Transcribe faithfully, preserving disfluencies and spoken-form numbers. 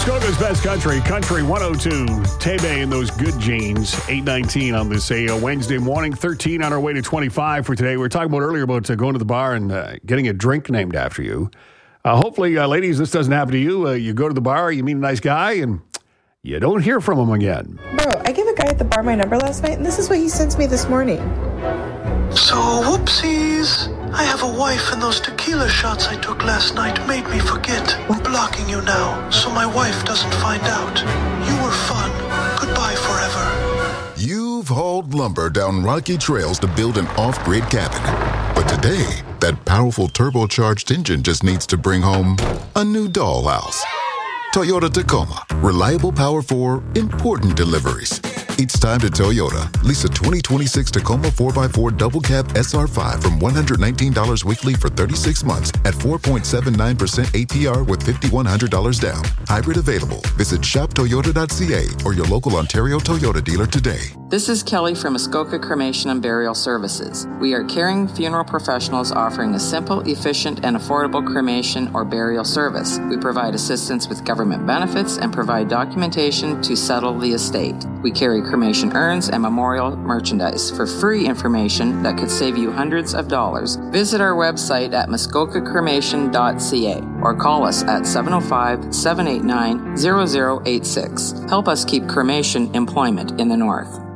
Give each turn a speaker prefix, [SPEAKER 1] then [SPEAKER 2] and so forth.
[SPEAKER 1] Muskoka's Best Country, Country one oh two. Tebe and those good jeans, eight nineteen on this uh, Wednesday morning, thirteen on our way to twenty-five for today. We were talking about earlier about uh, going to the bar and uh, getting a drink named after you. Uh, hopefully, uh, ladies, this doesn't happen to you. Uh, you go to the bar, you meet a nice guy, and you don't hear from him again.
[SPEAKER 2] Bro, I gave a guy at the bar my number last night, and this is what he sends me this morning.
[SPEAKER 3] So, whoopsies. I have a wife, and those tequila shots I took last night made me forget.
[SPEAKER 2] What?
[SPEAKER 3] Blocking you now, so my wife doesn't find out. You were fun. Goodbye forever.
[SPEAKER 4] You've hauled lumber down rocky trails to build an off-grid cabin. But today, that powerful turbocharged engine just needs to bring home a new dollhouse. Toyota Tacoma. Reliable power for important deliveries. It's time to Toyota. Lease a twenty twenty-six Tacoma four by four Double Cab S R five from one hundred nineteen dollars weekly for thirty-six months at four point seven nine percent A P R with five thousand one hundred dollars down. Hybrid available. Visit shop toyota dot c a or your local Ontario Toyota dealer today.
[SPEAKER 5] This is Kelly from Muskoka Cremation and Burial Services. We are caring funeral professionals offering a simple, efficient, and affordable cremation or burial service. We provide assistance with government benefits and provide documentation to settle the estate. We carry cremation urns and memorial merchandise. For free information that could save you hundreds of dollars, visit our website at muskoka cremation dot c a or call us at seven oh five, seven eight nine, zero zero eight six. Help us keep cremation employment in the North.